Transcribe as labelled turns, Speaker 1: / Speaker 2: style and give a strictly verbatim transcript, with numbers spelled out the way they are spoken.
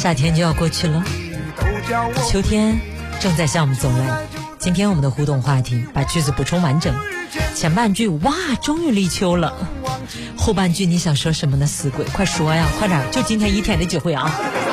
Speaker 1: 夏天就要过去了，秋天正在向我们走来。今天我们的互动话题，把句子补充完整。前半句，哇，终于立秋了。后半句你想说什么呢？死鬼，快说呀，快点，就今天一天的机会啊！